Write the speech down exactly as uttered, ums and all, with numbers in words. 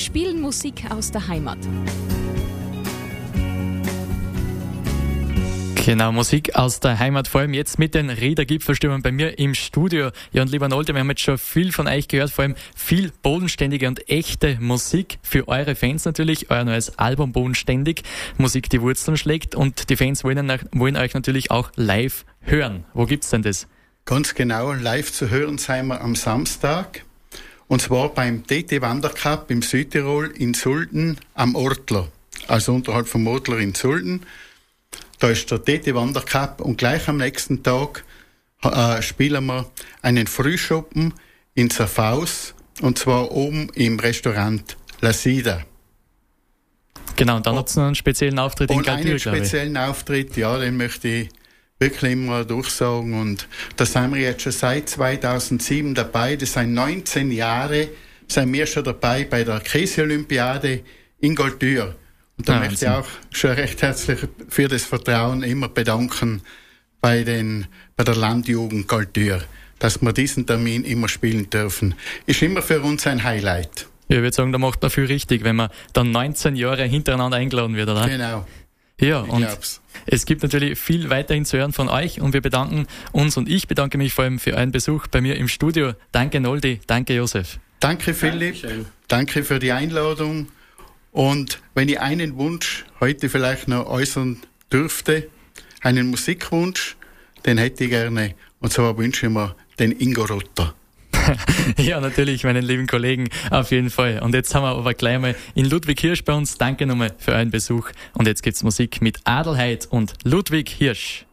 spielen Musik aus der Heimat. Genau, Musik aus der Heimat, vor allem jetzt mit den Rieder-Gipfelstürmern bei mir im Studio. Ja, und lieber Nolte, wir haben jetzt schon viel von euch gehört, vor allem viel bodenständige und echte Musik für eure Fans natürlich, euer neues Album Bodenständig, Musik, die Wurzeln schlägt, und die Fans wollen, wollen euch natürlich auch live hören. Wo gibt's denn das? Ganz genau, live zu hören sind wir am Samstag, und zwar beim T T Wandercup im Südtirol in Sulden am Ortler, also unterhalb vom Ortler in Sulden. Da ist der T T Wandercup, und gleich am nächsten Tag äh, spielen wir einen Frühschoppen in Zerfaus, und zwar oben im Restaurant La Sida. Genau, und dann hat es noch einen speziellen Auftritt in Und Galtür, einen speziellen Auftritt, ja, den möchte ich wirklich immer durchsagen. Und da sind wir jetzt schon seit zweitausendsieben dabei. Das sind neunzehn Jahre, sind wir schon dabei bei der Käse-Olympiade in Galtür. Und da ah, möchte ich auch schon recht herzlich für das Vertrauen immer bedanken bei den, bei der Landjugend Galtür, dass wir diesen Termin immer spielen dürfen. Ist immer für uns ein Highlight. Ja, ich würde sagen, da macht man viel richtig, wenn man dann neunzehn Jahre hintereinander eingeladen wird, oder? Genau. Ja, ich und glaub's. Es gibt natürlich viel weiterhin zu hören von euch, und wir bedanken uns, und ich bedanke mich vor allem für euren Besuch bei mir im Studio. Danke Noldi, danke Josef. Danke Philipp, Dankeschön. Danke für die Einladung. Und wenn ich einen Wunsch heute vielleicht noch äußern dürfte, einen Musikwunsch, den hätte ich gerne. Und zwar wünsche ich mir den Ingo Rotter. Ja, natürlich, meinen lieben Kollegen, auf jeden Fall. Und jetzt haben wir aber gleich mal in Ludwig Hirsch bei uns. Danke nochmal für euren Besuch. Und jetzt gibt's Musik mit Adelheid und Ludwig Hirsch.